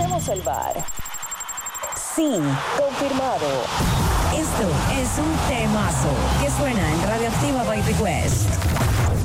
Usemos el bar. Sí, confirmado. Esto es un temazo que suena en Radioactiva by Request.